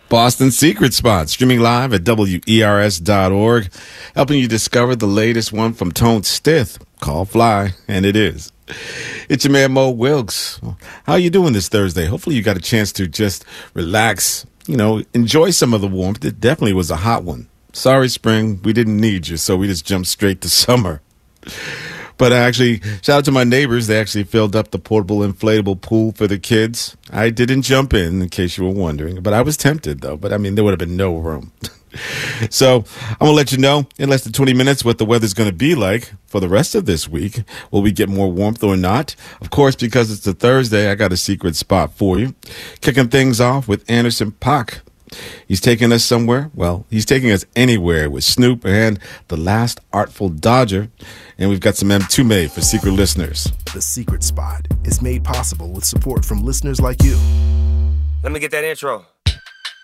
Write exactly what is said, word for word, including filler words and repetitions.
Boston Secret Spot, streaming live at W E R S dot org, helping you discover the latest one from Tone Stith, called Fly, and it is. It's your man, Mo Wilkes. How you doing this Thursday? Hopefully you got a chance to just relax, you know, enjoy some of the warmth. It definitely was a hot one. Sorry, spring, we didn't need you, so we just jumped straight to summer. But actually, shout out to my neighbors. They actually filled up the portable inflatable pool for the kids. I didn't jump in, in case you were wondering. But I was tempted, though. But, I mean, there would have been no room. So I'm going to let you know in less than twenty minutes what the weather's going to be like for the rest of this week. Will we get more warmth or not? Of course, because it's a Thursday, I got a secret spot for you. Kicking things off with Anderson .Paak. He's taking us somewhere. Well, he's taking us anywhere with Snoop and The Last Artful Dodger. And we've got some M two made for secret listeners. The Secret Spot is made possible with support from listeners like you. Let me get that intro.